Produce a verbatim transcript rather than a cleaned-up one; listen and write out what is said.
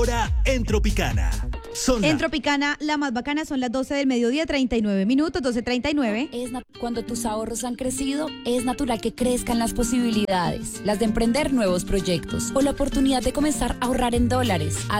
Ahora en Tropicana. Son En la- Tropicana, la más bacana son las doce del mediodía, treinta y nueve minutos, doce treinta y nueve. Es nat- Cuando tus ahorros han crecido, es natural que crezcan las posibilidades, las de emprender nuevos proyectos o la oportunidad de comenzar a ahorrar en dólares.